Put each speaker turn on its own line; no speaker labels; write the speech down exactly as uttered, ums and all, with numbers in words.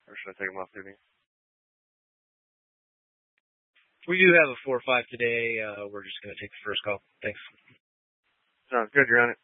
Or should I take them off duty?
We do have a four five today. Uh, we're just going to take the first call. Thanks.
Sounds good. You're on it.